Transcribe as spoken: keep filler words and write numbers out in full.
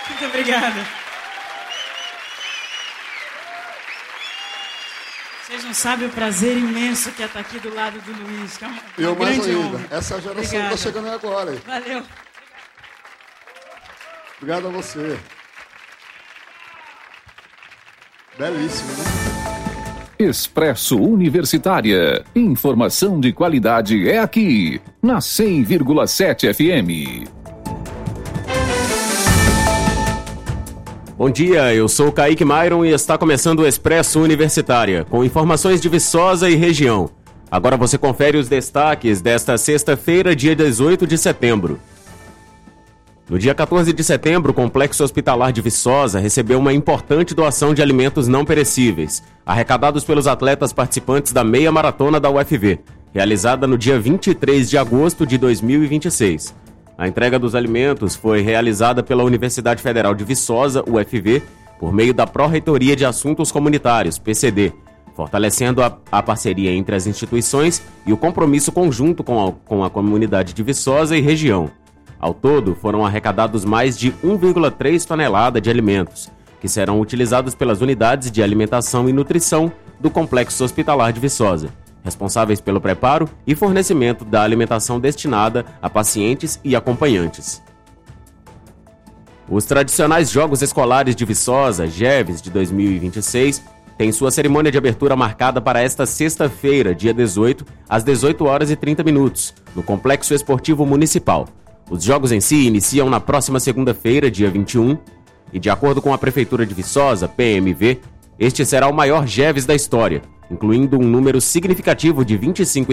Muito obrigada. Vocês não sabem o prazer imenso que é estar aqui do lado do Luiz. Que é uma, uma Eu mais grande ainda. honra. Essa geração Obrigada. está chegando agora. Aí. Valeu. Obrigado a você. Belíssimo, né? Expresso Universitária. Informação de qualidade é aqui, na cem vírgula sete F M. Bom dia, eu sou o Kaique Myron e está começando o Expresso Universitária, com informações de Viçosa e região. Agora você confere os destaques desta sexta-feira, dia dezoito de setembro. No dia quatorze de setembro, o Complexo Hospitalar de Viçosa recebeu uma importante doação de alimentos não perecíveis, arrecadados pelos atletas participantes da Meia Maratona da U F V, realizada no dia vinte e três de agosto de dois mil e vinte e seis. A entrega dos alimentos foi realizada pela Universidade Federal de Viçosa, U F V, por meio da Pró-Reitoria de Assuntos Comunitários, P C D, fortalecendo a, a parceria entre as instituições e o compromisso conjunto com a, com a comunidade de Viçosa e região. Ao todo, foram arrecadados mais de uma vírgula três tonelada de alimentos, que serão utilizados pelas unidades de alimentação e nutrição do Complexo Hospitalar de Viçosa, responsáveis pelo preparo e fornecimento da alimentação destinada a pacientes e acompanhantes. Os tradicionais Jogos Escolares de Viçosa, Jeves, de dois mil e vinte e seis, têm sua cerimônia de abertura marcada para esta sexta-feira, dia dezoito, às dezoito horas e trinta minutos, no Complexo Esportivo Municipal. Os jogos em si iniciam na próxima segunda-feira, dia vinte e um, e de acordo com a Prefeitura de Viçosa, P M V, este será o maior Jeves da história, incluindo um número significativo de vinte e cinco